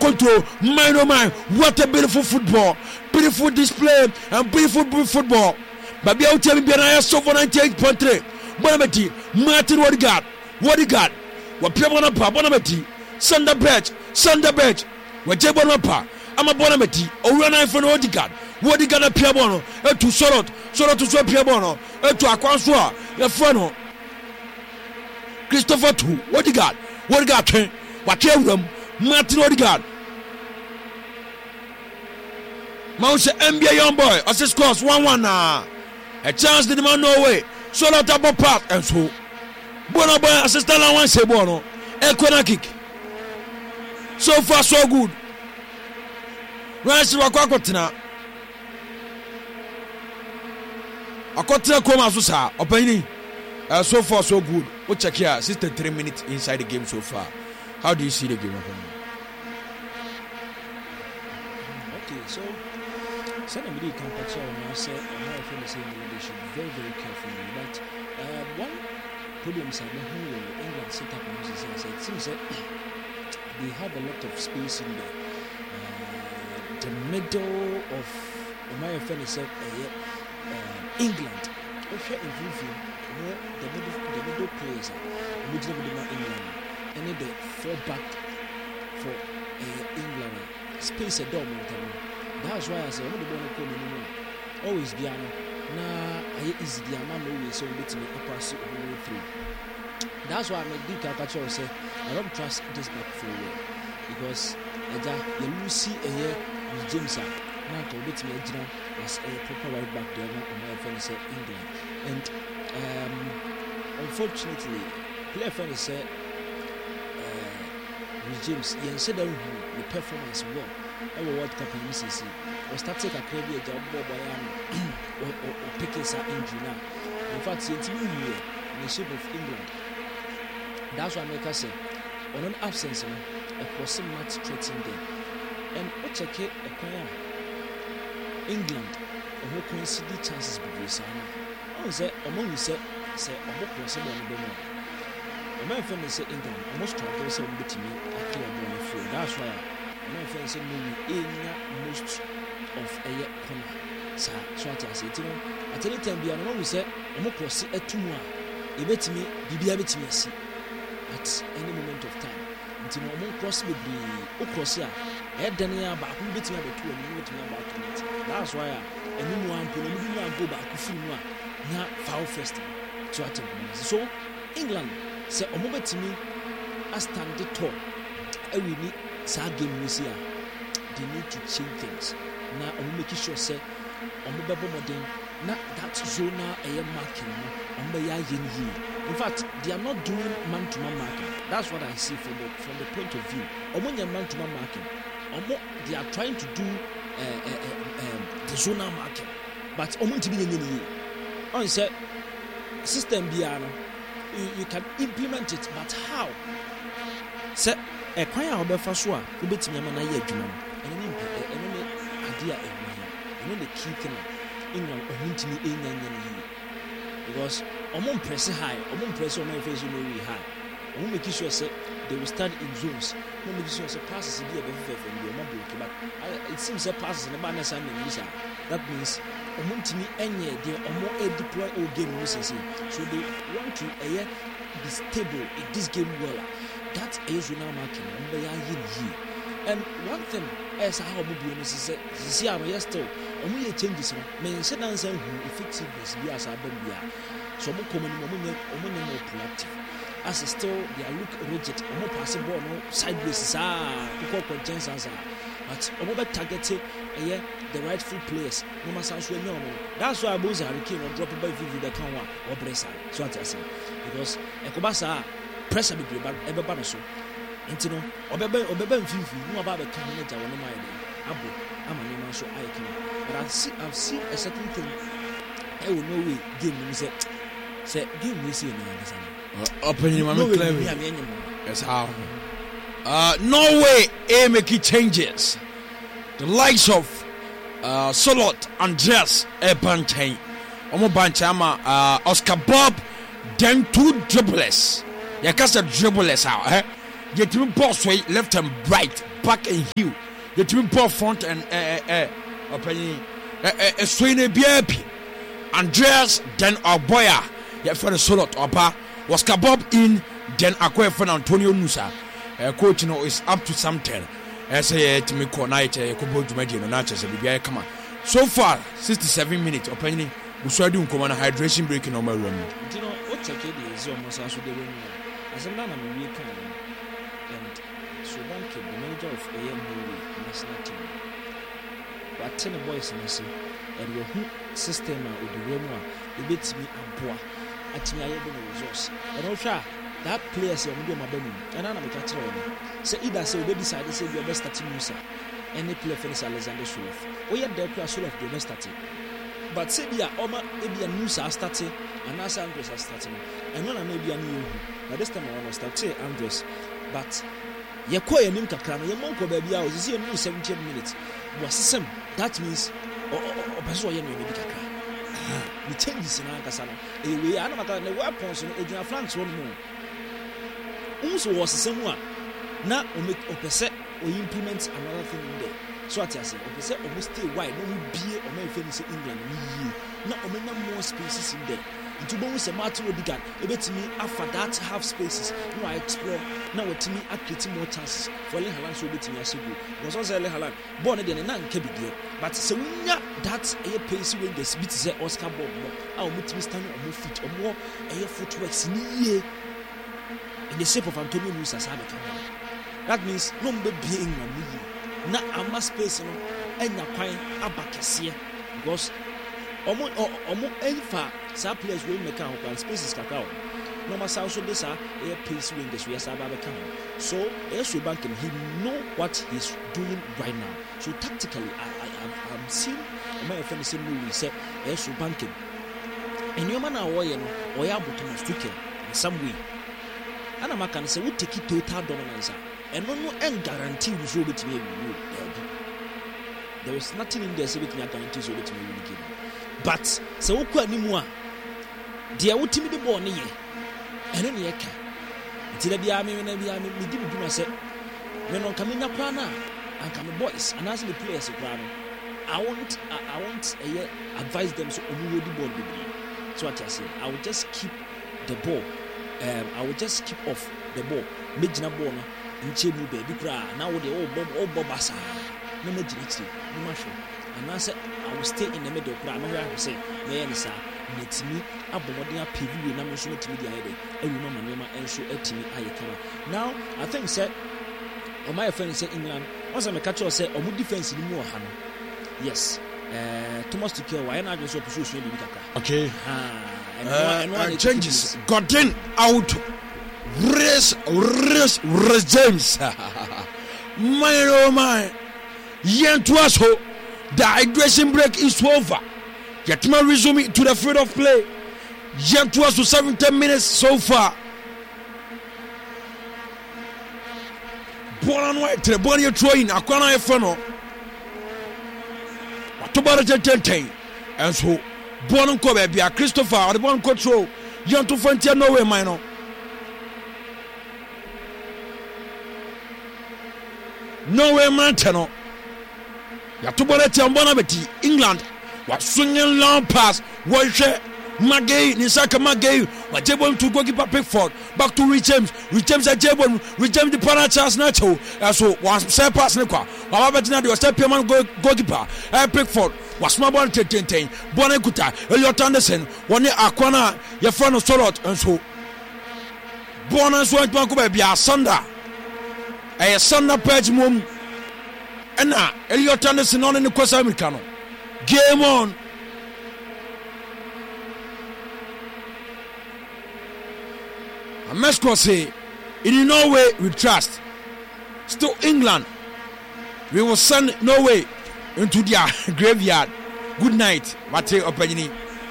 control. Mind oh mind, what a beautiful football, beautiful display, and beautiful football. Baby, I'll tell you, I saw 98.3. Bonameti, Martin Odegaard, what people on a pa, Bonameti, Sander Berge, what Jabonapa, I'm a Bonameti, or run I for Odegaard, a Piabono, to Sorot to Swa Piabono, to Aquasua, the Frano, Christopher Tu, Odegaard, what them, Martin Odegaard. Mount NBA young boy, assist course 1-1 now. A chance the man no way. Solo double pass and so. Bono boy assistant one say bono. A corner kick. So far so good. Rice Wakwakotina. Akotina Koma Susa. Opini. So far so good. We'll check here. 63 minutes inside the game so far. How do you see the game? Okay, so Sanamidi Campacha now said, they should be very, very careful. But one problem is that England set up it seems that they have a lot of space in there. The middle of my friend said England. The middle players England and then the 4 back for England space a dome. That's why I say I'm the one always be na I easy the amount no way so let me pass it all through. That's why I make the caricature say I don't trust this back forward because you lose see a year with James now to let me as a proper right back there on my friend say England and unfortunately player friend said with James you said that the performance well our World Cup in UCC was starting a career job or picking some injury now. In fact, it's new here in the shape of England. That's why I say on an absence, a person much threatening them. And what check it England or who consider chances be sana. I say among you say a book was someone on the more. My friend say England almost try to say to me a clear ball field. That's why my friend said maybe most of a year corner. So I say, at any time, be another we say, I'm not crossing a 2 more. You bet me, be able to see at any moment of time. Until no more cross will be Okrosia. I had Dania back, who bet me about 2 minutes about 2 minutes. That's why I knew one put a go back to Finwa, not foul first. So England say, a moment to me, I stand the tall. I will need Sagim Musia. They need to change things. Now I'm making sure say on the modern not that zona a marking on the in fact they are not doing man-to-man marking. That's what I see from the point of view on man-to-man marking they are trying to do the zona marking but to be on say system biano you can implement it but how say a kwaya obefa so a ubetimi ama na ye adwuma and idea and the key thing England ohintimi enyanyan because press high press on my face very high make sure say they will stand in zones make sure say passes be a but it seems that passes in the banner and that means ohintimi enye they deploy all game so they want to be stable in this game well. That is now marking and one thing as how we is see still only changes maintenance and effectiveness be as so more productive as still they look rigid more possible no sideways but targeted the rightful players no matter that's why Boza Hurricane or drop by Vivi the Kanwa or Bressa so I say because Ekobasa pressure be but everybody so intino obeba mfifi no about the manager one my abo amani so I can but I've seen a certain thing I will know we game say game we see now opinion yes how Norway making changes the likes of Solot and Jess Ebantain Omo Banchama Oscar Bob then 2 dribblers. You can't say dribblers out, Get him boss way left and right. pack and heel. The team ball front and swing a BAP. Andreas then Boya. Yeah, for the solo Opa was Kabob in then acquire for Antonio Nusa. Coach is up to something. As a team call night, Kubo Jumedi and Natchez and BBI come on. So far, 67 minutes opening. We saw doing command hydration break in our room. You know, what's a kid is almost as with the room. As a man, I'm a week and Subanke, the manager of AM national team. But 10 boys in the sea, and your system with the room, the bits me and poor at me. I have been a resource. And also, that players are my benny, and I'm a catcher. So either say we decide to say your best at Musa, any player for Alexander Shulov. We had their class of the best at it. But say we are maybe a Musa starting, and as Andres are starting, and one maybe a new. But this time I want to start say Andres, but you call your name Kakran, your monk baby hours is here new 17 minutes. Was some that means or Basoya maybe Kakran. The changes in Ankasana. We are not the weapons in France one more. Also was the same one. Now we make a set or implement another thing in there. So I say, say almost stay wide, no beer or may finish in England. Now we more spaces in there. Into bones a matter of the gun. A bit to me after that have spaces. No, I explore. Now to me I create more chances for Lehalan so bit me as you go. Was also Lehalan born again and non can be there. But so that's a pace when the speech say Oscar Bob. I'll meet me standing on more feet or more a footworks in the shape of Antonio Musa. That means no being a me. Na ama space no enya kwan abakese because omo enfa sa players we make am kwan spaces kakao no ma also this air pace when this we asa ba come so AS Bank he know what he's doing right now. So tactically I'm seeing my friend say no we say AS Bank and your man away no oya botomo sticker in some way and I can say we take it total dominance. And no guarantee you show it to me. There is nothing in there so we can guarantee you it to me. But so who anymore? Dear, what me the born here? And then you can. Until the army, when the army, we didn't do myself. When I'm coming up, and come boys, and as the players, I want advise them so only the ball. So what I say, I will just keep the ball. I will just keep off the ball. Make the ball. Nchemu baby cry now the old bobasa no majority no masho and I said I will stay in the middle cry no where I say me sir let me abomodin apv na me so metimi dia ide e wi mama nema enso etimi ayekana. Now I think said on my friend say England once I catch us say omu defense ni mu oha no yes Thomas Tuchel why na just opposition bi kaka okay and changes Godin out Race James. My yen to us ho. The hydration break is over. Yet my resume to the field of play. Yen to us to 17 minutes so far. Born on white, the body you're throwing. I can't have fun. What about the 10? And so, born on Kobe, be a Christopher, or the one control. Yen to frontier nowhere, minor. Nowhere Montano. Yatuboneti and Bonabeti, England. What swinging long pass? What share? Magay, Nisaka Magay, what Jabon to goalkeeper Pickford. Back to Rich James at Jabon, Rich James the Panachas Nacho. So was say pass Nequa. However, now was step Piaman goalkeeper. Pickford was my one 10 Bonacuta, Elliot Anderson, one Aquana, your friend of Solot, and so Bonas went to be a Sunday. A Sunday page mum. And now, Elliot Anderson on in the Costa Americano. Game on. I must say, in Norway we trust. Still England. We will send Norway into their graveyard. Good night, Mateo Opagini.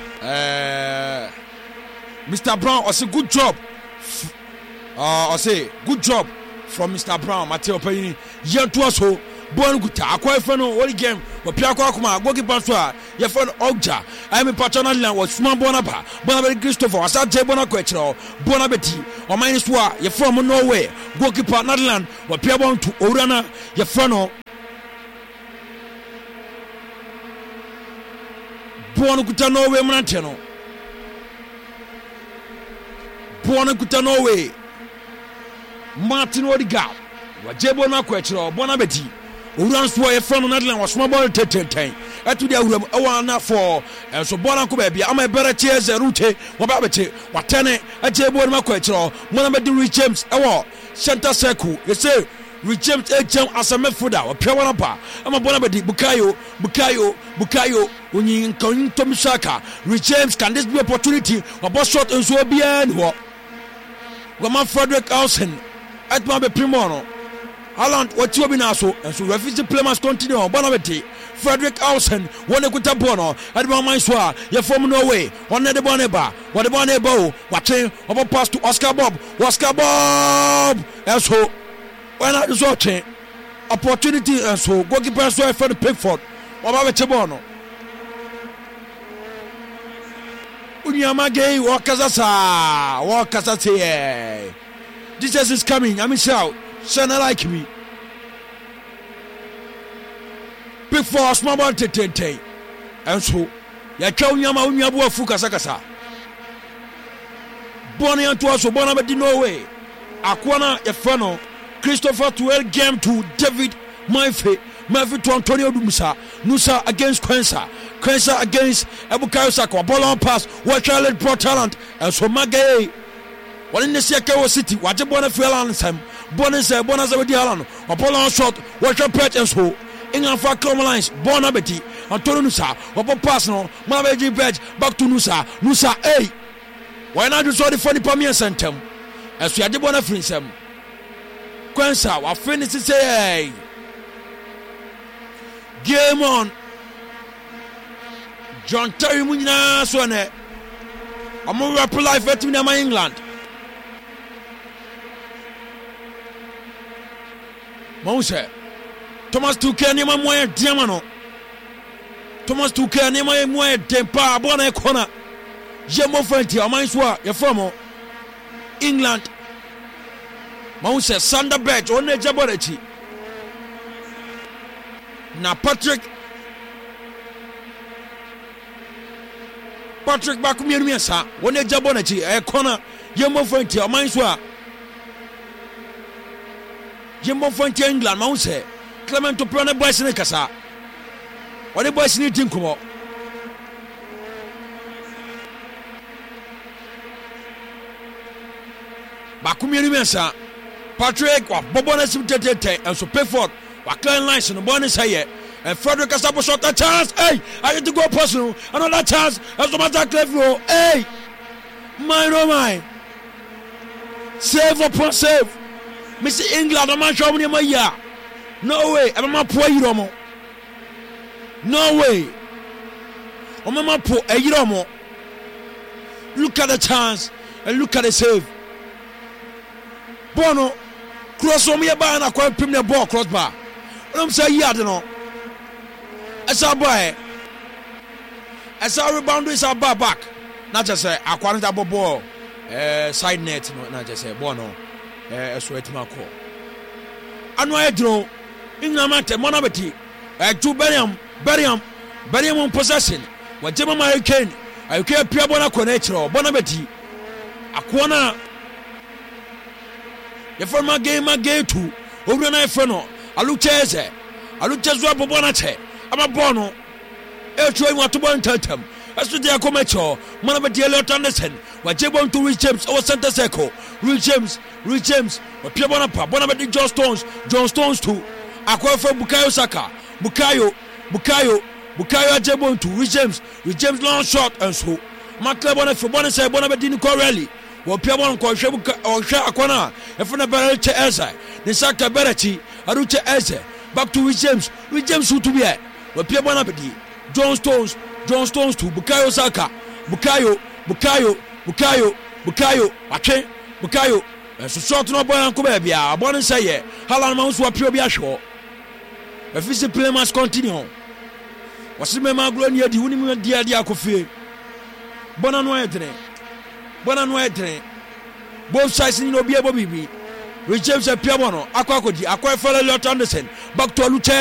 Mr. Brown, I say good job. I say good job from Mr. Brown, Mateo Opagini. Yen to us ho. Bon guta. Akwa feno. What game? wapia kwa kuma goalkeeper so a ye fon Ogja I me paternal line was small bonaba bonaba Christopher asa je bona ko ekiro bona beti o man so a ye from Norway goalkeeper Netherland wapia bon to Orana ye fon bona kuta Norway mrante no bona kuta Norway Martin Odegaard wajebo na ko ekiro bona beti Uran so ye from Netherlands was small ball 10 etu dia uram awana for so ball ko ba bia ama bere cheers route wo ba beti watene ajebo na ko ekiro mona be Rich James ewo center circle you say Rich James ejam asame foda wo pia wana pa ama bona be di Bukayo onyin kan Tom Saka Rich James can this be opportunity obo shot enso bia ni wo Goma Frederick Olsen etma be primo no Haaland what you be now so and so refuse play must continue on Bonabeti Frederick Olsen one ekuta bono adba man so a ye from Norway one the boneba what the boneba watching over pass to Oscar Bob and so when I was watching opportunity and so goalkeeper so for the Pickford Bonabeti bono Unyamage wakazasa Jesus is coming I mean shout Shana like me. Before small ball 10. And so, ya kaunyama unyabu afuka sakasa. Boni antu aso bona be di Norway. Akwana efano Christopher Tuel game to David Murphy to Antonio Nusa against Quensa against Bukayo Saka. Ball on pass. What Charlotte brought talent. And so Magay. One in the Sakawa City. What a bona fell on some. Bonasa with the Alan, or Poland shot, watch your pet and so. England for common lines, Bonabeti, Antonio Nusa, or Personal, Manabeji badge, back to Nusa, A. Why not you saw the funny Pamian Centum? As we had the Bonafrinsem. Quensa, what finish to say? Game on. John Terry Munina Swane. I'm more rap life at England. Mose Thomas Tuchel ni mamoye diamano Thomas Tuchel ni mamoye tempa bona ekona Jemo Fenty amanswa ye from England Mose Sunderberg onne jaborechi na Patrick bakumienu miasa onne jaborechi ekona Jemo Fenty amanswa Jimbo Fonte England ma unse Clement to plane boys ne kasa what the boys need tinkumo Bakumienu mensa Patrick wa bobona simtetete and so Pickford wa clean lines no bonus here and Frederick Kasabo shot a chance hey I get to go personal another chance as the matter clever hey my save upon save Mr. England, I'm not sure my year. No way, I'm not poor Romo. No way. I'm not poor Romo. Look at the chance and look at the save. Bono, cross on me a bar and I quite pin the ball crossbar. I'm saying, yeah, I don't know. As I buy, as I rebound is our bar back. Not just say, I quite a ball, side net, not just say, Bono. Sweat Marco. And why draw in the matter, Monabeti, to Beriam on possession. What Jemma American, I care Piabona Conetro, Bonabeti, Aquana. The former game to Urana Feno, Aluchese, Alucheswa Bonate, Amabono, Eltroy want to burn Tatum. As to their commercial, Monabeti Elliot Anderson, what Jebon to Rich James or Santa Seco, Rich James, what Piabona Bonabeti John Stones too. Aqua for Bukayo Saka, Bukayo Jebon to Rich James long shot and so. Maclebona for Bonasa Bonabeti Corelli, what Piabon called Shabuka or Sha Aquana, and from the Barrel Eze, the Saka Berati, Arucha Eze, back to Rich James who to be at, what Piabona Beti, John Stones to Bukayo Saka, Bukayo, Bukayo, so short no boy and Kubebia, Bonnie say, Haaland Mouse were pure be ashore. If it's a play must continue. wɔse mɛma agorɔ ne adi wonim di ade akɔfie bɔna no ayɛ dene both sides ni obi ebo bibi James Piamono akɔ akɔdi akɔ Elliot Anderson back to Luche